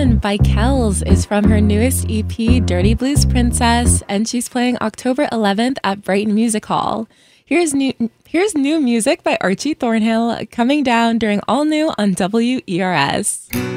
one by Kells is from her newest EP, Dirty Blues Princess, and she's playing October 11th at Brighton Music Hall. Here's new music by Archie Thornhill coming down during All New on WERS.